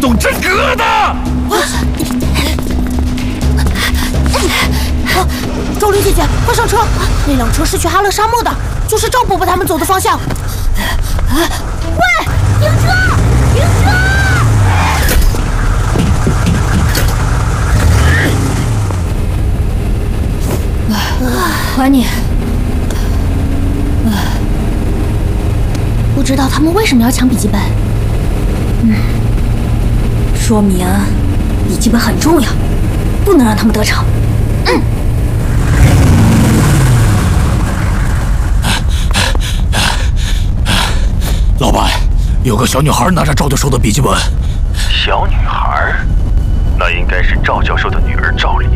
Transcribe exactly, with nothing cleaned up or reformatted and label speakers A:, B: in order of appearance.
A: 动真格的！
B: 周丽姐姐，快上车！那辆车是去哈勒沙漠的，就是赵伯伯他们走的方向。喂，停车！停车！
C: 还你。
B: 不知道他们为什么要抢笔记本？
C: 嗯，说明笔记本很重要，不能让他们得逞。嗯。
A: 老板，有个小女孩拿着赵教授的笔记本。
D: 小女孩，那应该是赵教授的女儿赵丽。